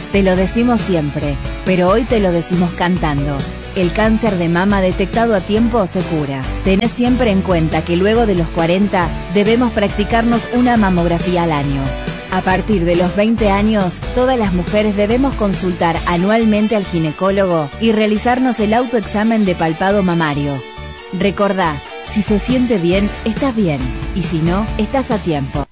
Te lo decimos siempre, pero hoy te lo decimos cantando. El cáncer de mama detectado a tiempo se cura. Tenés siempre en cuenta que luego de los 40 debemos practicarnos una mamografía al año. A partir de los 20 años, todas las mujeres debemos consultar anualmente al ginecólogo y realizarnos el autoexamen de palpado mamario. Recordá, si se siente bien, estás bien, y si no, estás a tiempo.